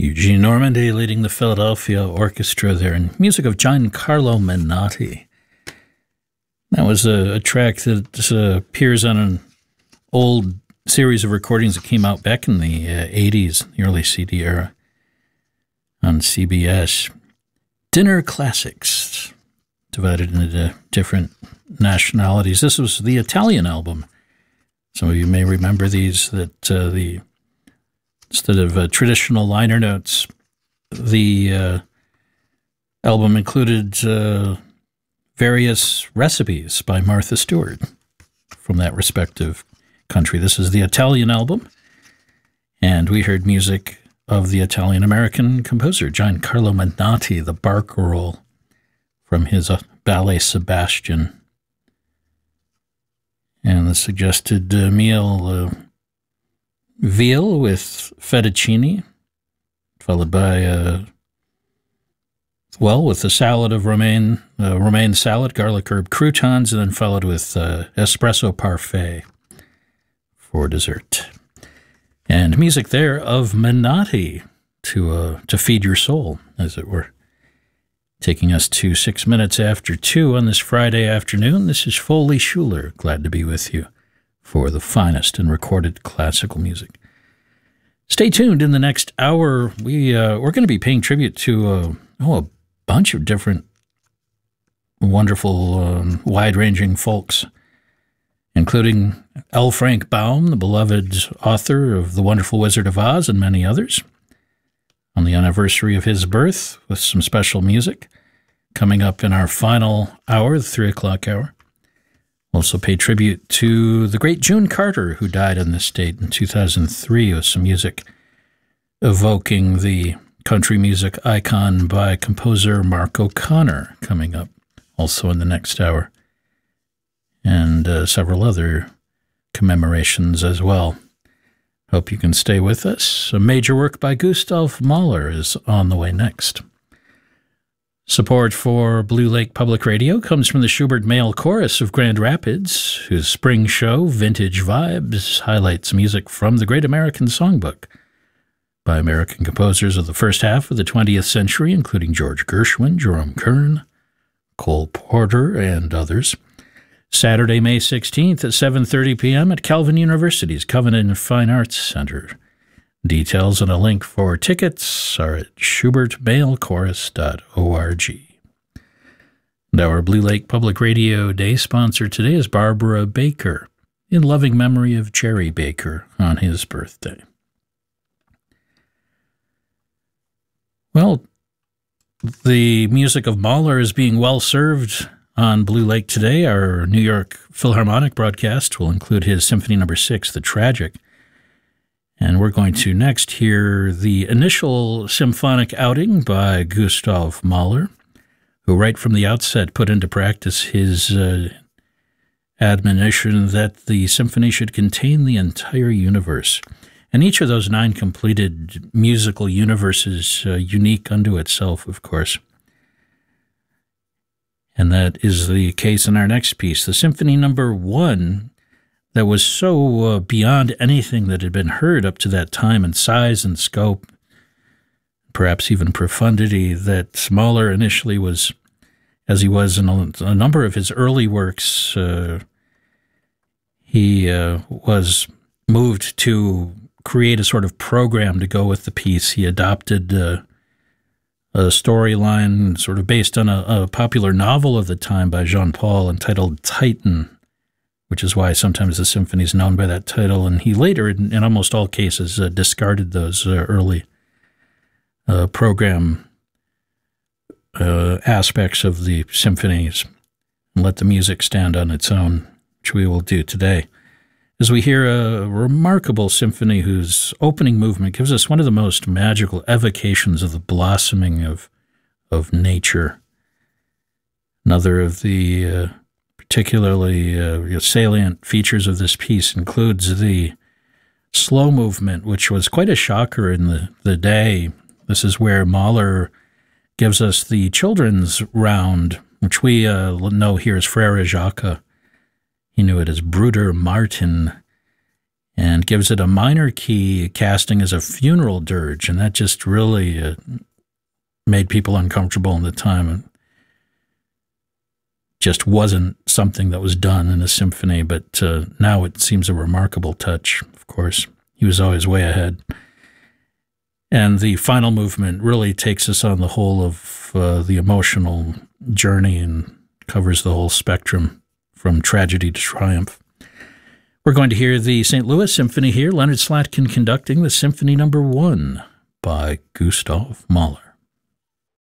Eugene Normandy leading the Philadelphia Orchestra there, and music of Giancarlo Menotti. That was a track that appears on an old series of recordings that came out back in the 80s, the early CD era, on CBS. Dinner Classics, divided into different nationalities. This was the Italian album. Some of you may remember these, that instead of traditional liner notes, the album included various recipes by Martha Stewart from that respective country. This is the Italian album, and we heard music of the Italian-American composer Giancarlo Menotti, the Barcarolle, from his ballet Sebastian. And the suggested meal, veal with fettuccine, followed by, with a salad of romaine salad, garlic herb croutons, and then followed with espresso parfait for dessert. And music there of Menotti to feed your soul, as it were. Taking us to 6 minutes after 2 on this Friday afternoon, this is Foley Schuler, glad to be with you for the finest in recorded classical music. Stay tuned. In the next hour, we're going to be paying tribute to a bunch of different wonderful, wide-ranging folks, including L. Frank Baum, the beloved author of The Wonderful Wizard of Oz and many others, on the anniversary of his birth, with some special music coming up in our final hour, the 3 o'clock hour. Also pay tribute to the great June Carter, who died in this state in 2003, with some music evoking the country music icon by composer Mark O'Connor, coming up also in the next hour, and several other commemorations as well. Hope you can stay with us. A major work by Gustav Mahler is on the way next. Support for Blue Lake Public Radio comes from the Schubert Male Chorus of Grand Rapids, whose spring show, Vintage Vibes, highlights music from the Great American Songbook by American composers of the first half of the 20th century, including George Gershwin, Jerome Kern, Cole Porter, and others. Saturday, May 16th at 7:30 p.m. at Calvin University's Covenant Fine Arts Center. Details and a link for tickets are at schubertmalechorus.org. And our Blue Lake Public Radio Day sponsor today is Barbara Baker, in loving memory of Jerry Baker on his birthday. Well, the music of Mahler is being well served on Blue Lake today. Our New York Philharmonic broadcast will include his Symphony No. 6, The Tragic. And we're going to next hear the initial symphonic outing by Gustav Mahler, who right from the outset put into practice his admonition that the symphony should contain the entire universe. And each of those 9 completed musical universes unique unto itself, of course. And that is the case in our next piece, the Symphony No. 1, that was so beyond anything that had been heard up to that time in size and scope, perhaps even profundity, that Mahler initially was, as he was in a number of his early works, he was moved to create a sort of program to go with the piece. He adopted a storyline sort of based on a popular novel of the time by Jean Paul entitled Titan, which is why sometimes the symphony is known by that title. And he later, in almost all cases, discarded those early program aspects of the symphonies and let the music stand on its own, which we will do today, as we hear a remarkable symphony whose opening movement gives us one of the most magical evocations of the blossoming of nature. Another of the particularly salient features of this piece includes the slow movement, which was quite a shocker in the day. This is where Mahler gives us the children's round, which we know here as Frere Jacques. He knew it as Bruder Martin. and gives it a minor key casting as a funeral dirge, and that just really made people uncomfortable in the time. And just wasn't something that was done in a symphony, but now it seems a remarkable touch. Of course, he was always way ahead. And the final movement really takes us on the whole of the emotional journey and covers the whole spectrum from tragedy to triumph. We're going to hear the St. Louis Symphony here, Leonard Slatkin conducting the Symphony No. 1 by Gustav Mahler.